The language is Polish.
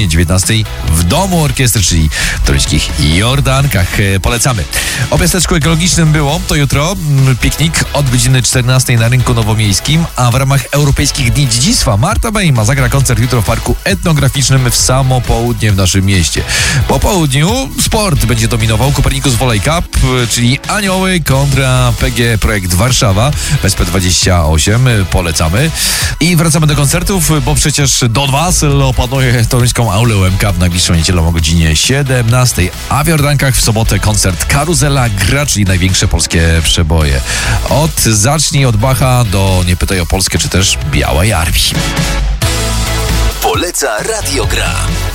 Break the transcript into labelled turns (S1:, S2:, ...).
S1: godzinie 19 w Domu Orkiestry, czyli w toruńskich Jordankach. Polecamy. O piasteczku ekologicznym było to jutro. Piknik od godziny 14 na Rynku Nowomiejskim, a w ramach Europejskich Dni Dziedzictwa Marta Bejma zagra koncert jutro w Parku Etnograficznym w samo południe w naszym mieście. Po południu sport będzie dominował. Copernicus Volley Cup, czyli Anioły kontra PG Projekt Warszawa w SP28. Polecamy. I wracamy do koncertów, bo przecież Don Wasyl opanuje toruńską aulę UMK w najbliższą niedzielę o godzinie 17. A w Jordankach w sobotę koncert Karuzela Gra, czyli największe polskie przeboje. Zacznij od Bacha do Nie pytaj o Polskę, czy też Białej Armii.
S2: Poleca Radio Gra.